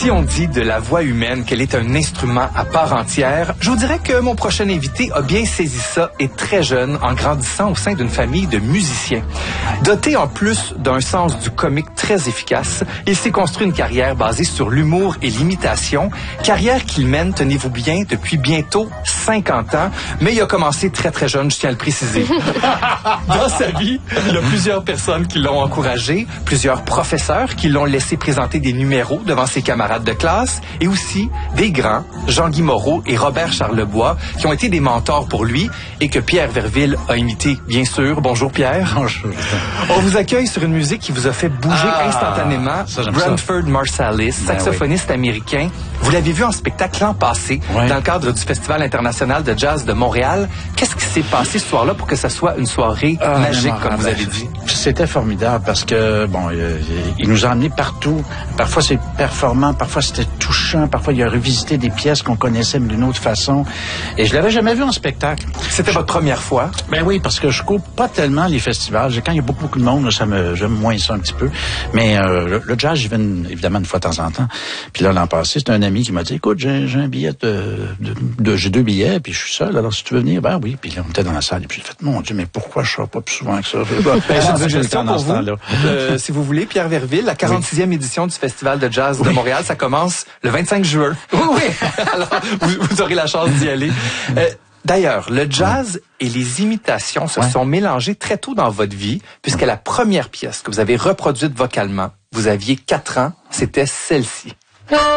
Si on dit de la voix humaine qu'elle est un instrument à part entière, je vous dirais que mon prochain invité a bien saisi ça et très jeune en grandissant au sein d'une famille de musiciens. Doté en plus d'un sens du comique très efficace, il s'est construit une carrière basée sur l'humour et l'imitation, carrière qu'il mène, tenez-vous bien, depuis bientôt 50 ans, mais il a commencé très très jeune, je tiens à le préciser. Dans sa vie, il y a plusieurs personnes qui l'ont encouragé, plusieurs professeurs qui l'ont laissé présenter des numéros devant ses camarades de classe et aussi des grands, Jean-Guy Moreau et Robert Charlebois, qui ont été des mentors pour lui et que Pierre Verville a imité, bien sûr. Bonjour Pierre. Bonjour. On vous accueille sur une musique qui vous a fait bouger instantanément. Branford Marsalis, saxophoniste américain. Vous l'avez vu en spectacle l'an passé dans le cadre du Festival international de jazz de Montréal. Qu'est-ce qui s'est passé ce soir-là pour que ça soit une soirée magique, comme vous avez dit? C'était formidable parce que, bon, il nous a emmenés partout. Parfois, c'est performant, parfois, c'était touchant, parfois, il a revisité des pièces qu'on connaissait, mais d'une autre façon. Et je l'avais jamais vu en spectacle. C'était votre première fois? Ben oui, parce que je cours pas tellement les festivals. Quand il y a beaucoup de monde, j'aime moins ça un petit peu. Mais le jazz, j'y vais évidemment une fois de temps en temps. Puis là, l'an passé, c'est un ami qui m'a dit, écoute, j'ai un billet j'ai 2 billets, puis je suis seul, alors si tu veux venir, ben oui. Puis là, on était dans la salle, et puis j'ai fait, mon Dieu, mais pourquoi je sors pas plus souvent que ça? J'ai une question pour vous. Si vous voulez, Pierre Verville, la 46e édition du Festival de jazz de Montréal, ça commence le 25 juin. Oui. Alors, vous aurez la chance d'y aller. D'ailleurs, le jazz et les imitations se sont mélangés très tôt dans votre vie, puisque la première pièce que vous avez reproduite vocalement, vous aviez 4 ans, c'était celle-ci.